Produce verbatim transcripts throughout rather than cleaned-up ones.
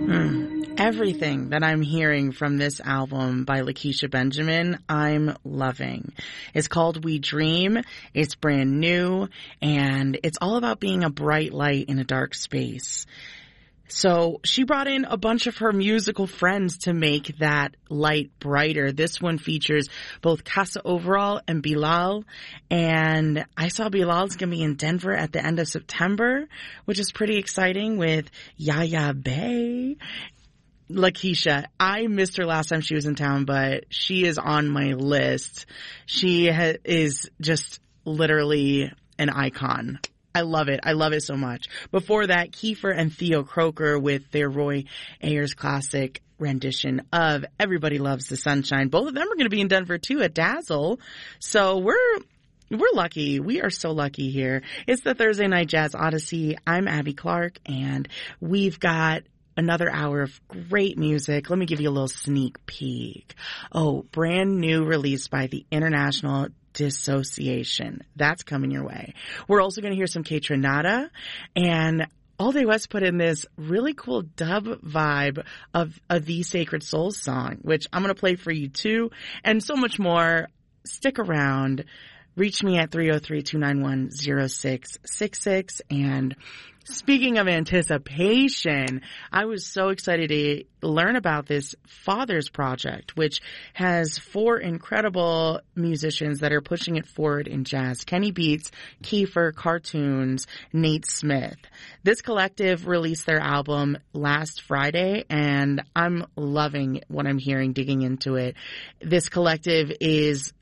Mm. Everything that I'm hearing from this album by Lakeisha Benjamin, I'm loving. It's called We Dream. It's brand new, and it's all about being a bright light in a dark space. So she brought in a bunch of her musical friends to make that light brighter. This one features both Casa Overall and Bilal. And I saw Bilal's going to be in Denver at the end of September, which is pretty exciting, with Yaya Bey. Lakeisha, I missed her last time she was in town, but she is on my list. She ha- is just literally an icon. I love it. I love it so much. Before that, Kiefer and Theo Croker with their Roy Ayers classic rendition of Everybody Loves the Sunshine. Both of them are going to be in Denver too at Dazzle. So we're we're lucky. We are so lucky here. It's the Thursday Night Jazz Odyssey. I'm Abby Clark, and we've got another hour of great music. Let me give you a little sneak peek. Oh, brand new release by the International Dissociation. That's coming your way. We're also going to hear some Kaytranada, and All Day West put in this really cool dub vibe of a The Sacred Souls song, which I'm going to play for you too, and so much more. Stick around. Reach me at three oh three, two nine one, oh six six six. And speaking of anticipation, I was so excited to learn about this Fathers Project, which has four incredible musicians that are pushing it forward in jazz. Kenny Beats, Kiefer, Cartoons, Nate Smith. This collective released their album last Friday, and I'm loving what I'm hearing, digging into it. This collective is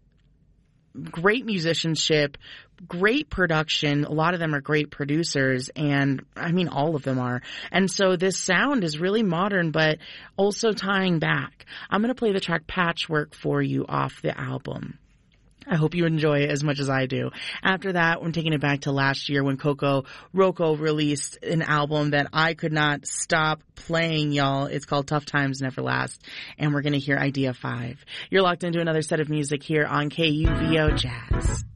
great musicianship, great production. A lot of them are great producers, and I mean all of them are. And so this sound is really modern, but also tying back. I'm going to play the track Patchwork for you off the album. I hope you enjoy it as much as I do. After that, we're taking it back to last year when Coco Rocco released an album that I could not stop playing, y'all. It's called Tough Times Never Last, and we're going to hear Idea five. You're locked into another set of music here on K U V O Jazz.